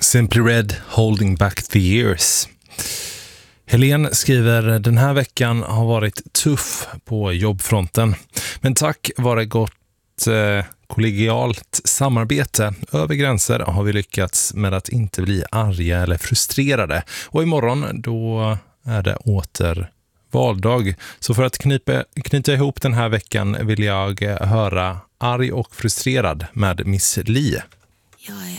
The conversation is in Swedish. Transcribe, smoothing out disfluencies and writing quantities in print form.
Simply Red, Holding Back the Years. Helene skriver, den här veckan har varit tuff på jobbfronten. Men tack vare gott kollegialt samarbete över gränser har vi lyckats med att inte bli arga eller frustrerade. Och imorgon då är det åter valdag. Så för att knyta ihop den här veckan vill jag höra Arg och frustrerad med Miss Li.